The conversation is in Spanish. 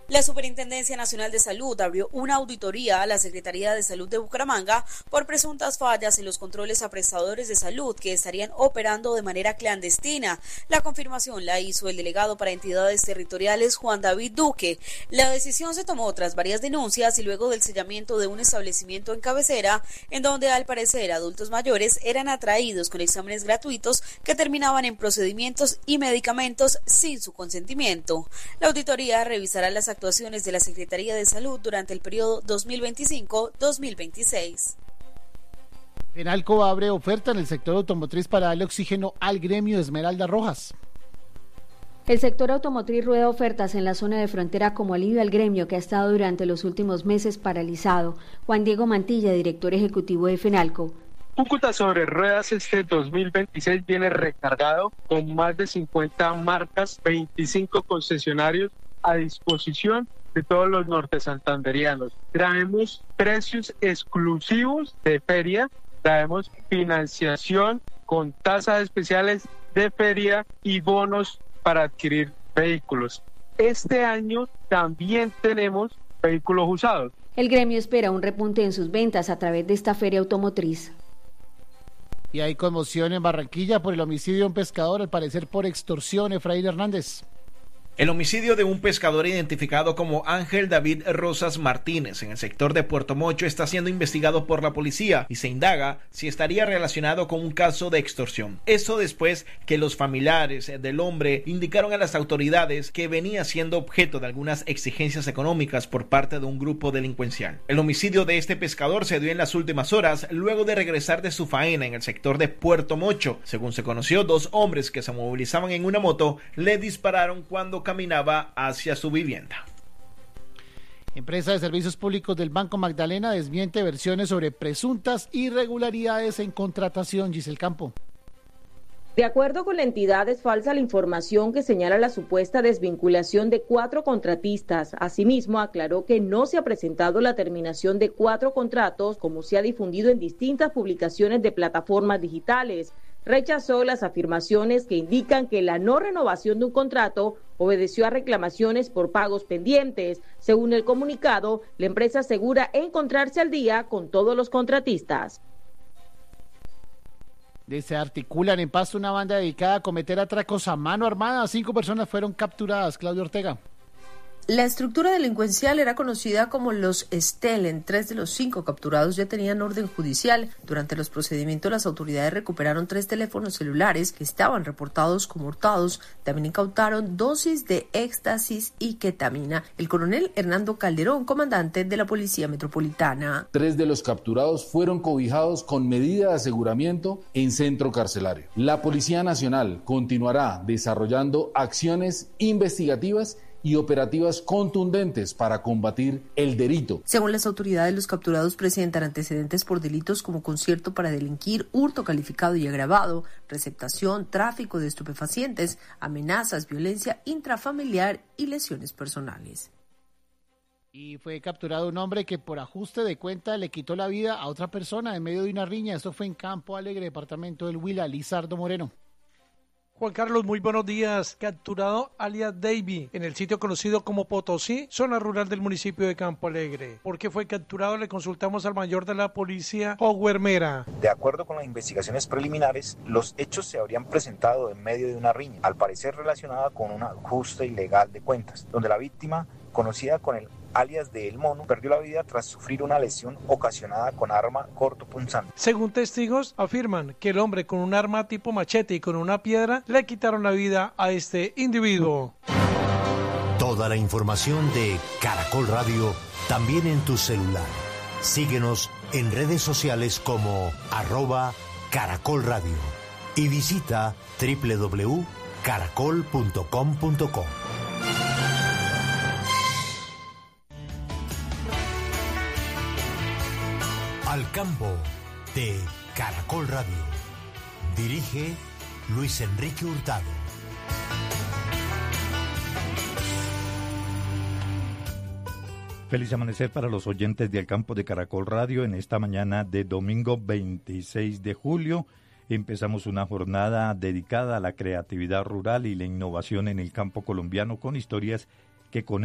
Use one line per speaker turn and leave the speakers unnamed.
La Superintendencia Nacional de Salud abrió una auditoría a la Secretaría de Salud de Bucaramanga por presuntas fallas en los controles a prestadores de salud que estarían operando de manera clandestina. La confirmación la hizo el delegado para entidades territoriales Juan David Duque. La decisión se tomó tras varias denuncias y luego del sellamiento de un establecimiento en Cabecera, en donde al parecer adultos mayores eran atraídos con exámenes gratuitos que terminaban en procedimientos y medicamentos sin su consentimiento. La auditoría revisará las actuaciones de la Secretaría de Salud durante el periodo 2025-2026.
Fenalco abre oferta en el sector automotriz para darle oxígeno al gremio de Esmeraldas Rojas.
El sector automotriz rueda ofertas en la zona de frontera como alivio al gremio que ha estado durante los últimos meses paralizado. Juan Diego Mantilla, director ejecutivo de Fenalco.
Cúcuta sobre ruedas este 2026 viene recargado con más de 50 marcas, 25 concesionarios a disposición de todos los nortesantanderianos. Traemos precios exclusivos de feria, traemos financiación con tasas especiales de feria y bonos para adquirir vehículos. Este año también tenemos vehículos usados.
El gremio espera un repunte en sus ventas a través de esta feria automotriz.
Y hay conmoción en Barranquilla por el homicidio de un pescador, al parecer por extorsión. Efraín Hernández.
El homicidio de un pescador identificado como Ángel David Rosas Martínez en el sector de Puerto Mocho está siendo investigado por la policía y se indaga si estaría relacionado con un caso de extorsión. Esto después que los familiares del hombre indicaron a las autoridades que venía siendo objeto de algunas exigencias económicas por parte de un grupo delincuencial. El homicidio de este pescador se dio en las últimas horas luego de regresar de su faena en el sector de Puerto Mocho. Según se conoció, dos hombres que se movilizaban en una moto le dispararon cuando caminaba hacia su vivienda.
Empresa de Servicios Públicos del Banco Magdalena desmiente versiones sobre presuntas irregularidades en contratación. Giselle Campo.
De acuerdo con la entidad, es falsa la información que señala la supuesta desvinculación de 4 contratistas. Asimismo, aclaró que no se ha presentado la terminación de 4 contratos, como se ha difundido en distintas publicaciones de plataformas digitales. Rechazó las afirmaciones que indican que la no renovación de un contrato obedeció a reclamaciones por pagos pendientes. Según el comunicado, la empresa asegura encontrarse al día con todos los contratistas.
Se articulan en Pasto una banda dedicada a cometer atracos a mano armada. 5 personas fueron capturadas. Claudio Ortega.
La estructura delincuencial era conocida como los Stelen. 3 de los 5 capturados ya tenían orden judicial. Durante los procedimientos, las autoridades recuperaron 3 teléfonos celulares que estaban reportados como hurtados. También incautaron dosis de éxtasis y ketamina. El coronel Hernando Calderón, comandante de la Policía Metropolitana.
3 de los capturados fueron cobijados con medida de aseguramiento en centro carcelario. La Policía Nacional continuará desarrollando acciones investigativas y operativas contundentes para combatir el delito.
Según las autoridades, los capturados presentan antecedentes por delitos como concierto para delinquir, hurto calificado y agravado, receptación, tráfico de estupefacientes, amenazas, violencia intrafamiliar y lesiones personales.
Y fue capturado un hombre que por ajuste de cuenta le quitó la vida a otra persona en medio de una riña. Esto fue en Campo Alegre, departamento del Huila. Lizardo Moreno.
Juan Carlos, muy buenos días. Capturado alias Davy en el sitio conocido como Potosí, zona rural del municipio de Campo Alegre. ¿Por qué fue capturado? Le consultamos al mayor de la policía, Howard Mera.
De acuerdo con las investigaciones preliminares, los hechos se habrían presentado en medio de una riña, al parecer relacionada con un ajuste ilegal de cuentas, donde la víctima, conocida con el alias de El Mono, perdió la vida tras sufrir una lesión ocasionada con arma cortopunzante.
Según testigos, afirman que el hombre con un arma tipo machete y con una piedra le quitaron la vida a este individuo.
Toda la información de Caracol Radio también en tu celular. Síguenos en redes sociales como @Caracol Radio y visita www.caracol.com.co. Al campo de Caracol Radio. Dirige Luis Enrique Hurtado.
Feliz amanecer para los oyentes del campo de Caracol Radio en esta mañana de domingo 26 de julio. Empezamos una jornada dedicada a la creatividad rural y la innovación en el campo colombiano con historias que conectan